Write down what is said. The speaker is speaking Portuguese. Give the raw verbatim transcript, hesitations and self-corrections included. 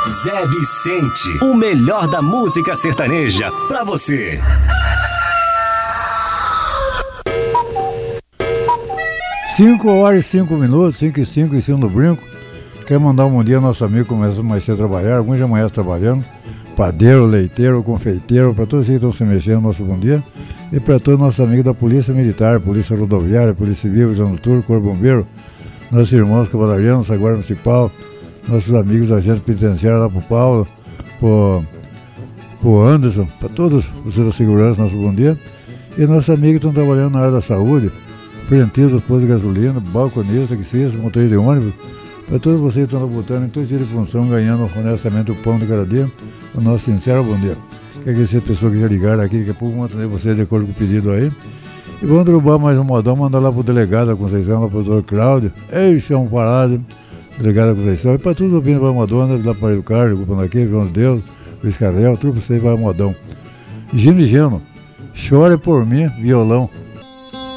Zé Vicente, o melhor da música sertaneja pra você. cinco horas e cinco minutos, cinco e cinco em cima do brinco. Quer mandar um bom dia ao nosso amigo que começa mais cedo a trabalhar, alguns já amanhã trabalhando, padeiro, leiteiro, confeiteiro, para todos que estão se mexendo, nosso bom dia. E para todos os nossos amigos da Polícia Militar, Polícia Rodoviária, Polícia Civil, Visão Noturno, Corpo Bombeiro, nossos irmãos cavalarianos, a Guarda Municipal, nossos amigos agentes penitenciários lá pro Paulo, pro, pro Anderson, para todos os da segurança, nosso bom dia. E nossos amigos que estão trabalhando na área da saúde, frentistas dos postos de gasolina, balconistas, taxistas, motoristas de ônibus, para todos vocês que estão botando em todo tipo de função, ganhando honestamente o pão de cada dia, o nosso sincero bom dia. Quer agradecer a pessoa que já ligaram aqui, daqui a pouco vamos atender vocês de acordo com o pedido aí. E vamos derrubar mais um modão, mandar lá pro delegado da Conceição, lá pro doutor Cláudio, ei, chão parado, delegado da Conceição, e para todos os ouvintes vai Madonna, da Parede do Carlos, Grupo Daqui, João de Deus, Luiz Carrel, tudo para vocês vai Modão. Gino e Geno, chore por mim, violão.